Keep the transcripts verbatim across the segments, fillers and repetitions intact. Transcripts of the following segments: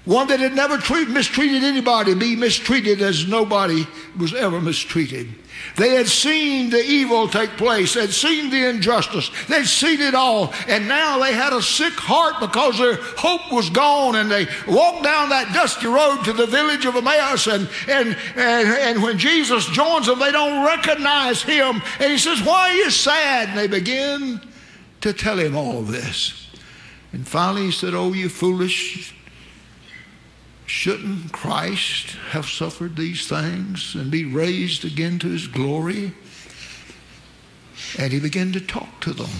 One that had never treat, mistreated anybody, be mistreated as nobody was ever mistreated. They had seen the evil take place. They had seen the injustice. They'd seen it all. And now they had a sick heart because their hope was gone. And they walked down that dusty road to the village of Emmaus. And, and, and, and when Jesus joins them, they don't recognize him. And he says, why are you sad? And they begin to tell him all this. And finally he said, oh, you foolish, shouldn't Christ have suffered these things and be raised again to his glory? And he began to talk to them.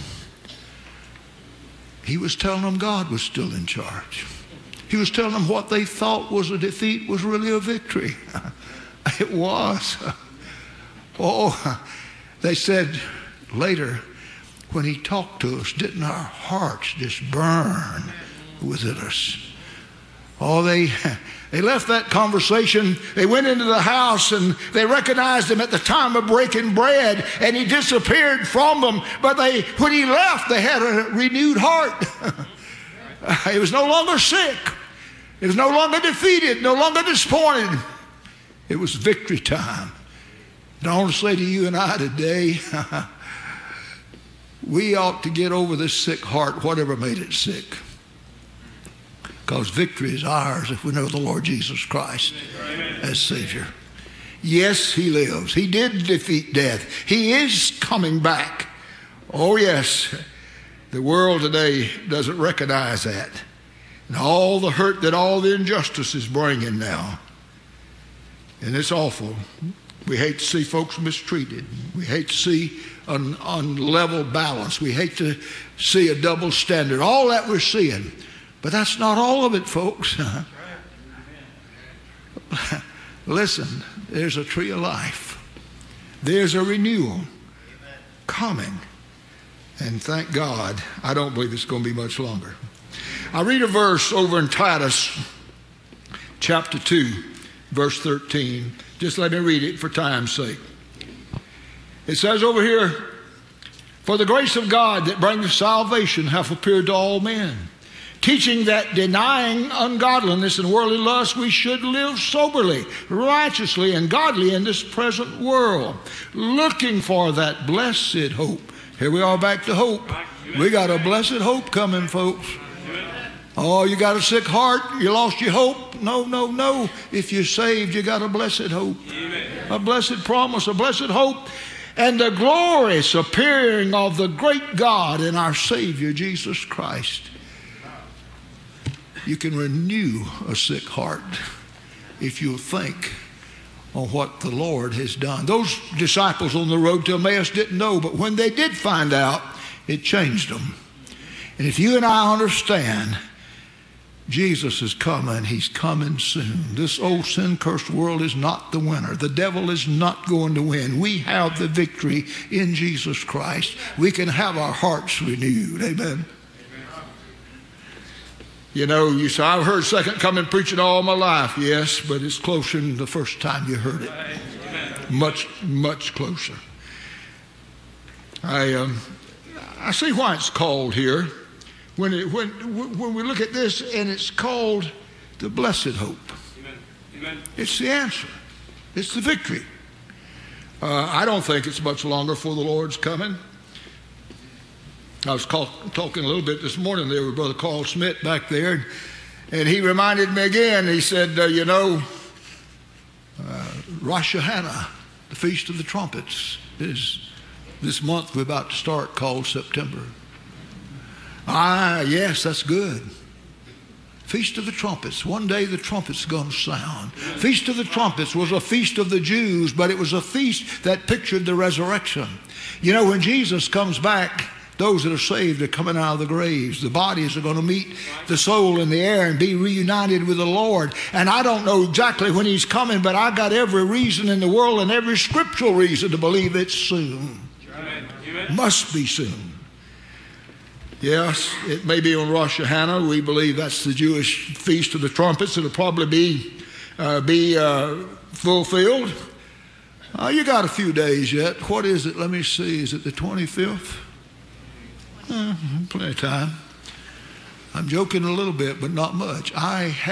He was telling them God was still in charge. He was telling them what they thought was a defeat was really a victory. It was. Oh, they said later, when he talked to us, didn't our hearts just burn within us? Oh, they, they left that conversation. They went into the house and they recognized him at the time of breaking bread, and he disappeared from them. But they, when he left, they had a renewed heart. He was no longer sick. He was no longer defeated, no longer disappointed. It was victory time. And I want to say to you and I today, we ought to get over this sick heart, whatever made it sick. Because victory is ours if we know the Lord Jesus Christ Amen. As Savior. Yes, he lives. He did defeat death. He is coming back. Oh, yes. The world today doesn't recognize that. And all the hurt that all the injustice is bringing now. And it's awful. We hate to see folks mistreated. We hate to see an unlevel balance. We hate to see a double standard. All that we're seeing. But that's not all of it, folks. Listen, there's a tree of life. There's a renewal coming. And thank God, I don't believe it's going to be much longer. I read a verse over in Titus chapter two, verse thirteen. Just let me read it for time's sake. It says over here, for the grace of God that bringeth salvation hath appeared to all men, teaching that denying ungodliness and worldly lust, we should live soberly, righteously, and godly in this present world, looking for that blessed hope. Here we are back to hope. We got a blessed hope coming, folks. Oh, you got a sick heart? You lost your hope? No, no, no. If you're saved, you got a blessed hope. A blessed promise, a blessed hope. And the glorious appearing of the great God and our Savior, Jesus Christ. You can renew a sick heart if you'll think on what the Lord has done. Those disciples on the road to Emmaus didn't know, but when they did find out, it changed them. And if you and I understand Jesus is coming, he's coming soon. This old sin-cursed world is not the winner. The devil is not going to win. We have the victory in Jesus Christ. We can have our hearts renewed. Amen. You know, you say, I've heard second coming preaching all my life. Yes, but it's closer than the first time you heard it. Much, much closer. I um, I see why it's called here. When, it, when, when we look at this, and it's called the blessed hope. Amen. Amen. It's the answer. It's the victory. Uh, I don't think it's much longer before the Lord's coming. I was call, talking a little bit this morning there with Brother Carl Smith back there, and he reminded me again. He said, uh, you know, uh, Rosh Hashanah, the Feast of the Trumpets, is this month we're about to start, called September. Ah, yes, that's good. Feast of the Trumpets. One day the trumpet's going to sound. Feast of the Trumpets was a feast of the Jews, but it was a feast that pictured the resurrection. You know, when Jesus comes back, those that are saved are coming out of the graves. The bodies are going to meet the soul in the air and be reunited with the Lord. And I don't know exactly when he's coming, but I got every reason in the world and every scriptural reason to believe it's soon. Amen. Must be soon. Yes, it may be on Rosh Hashanah. We believe that's the Jewish Feast of the Trumpets. It'll probably be uh, be uh, fulfilled. Uh, you got a few days yet. What is it? Let me see. Is it the twenty-fifth? Uh, plenty of time. I'm joking a little bit, but not much. I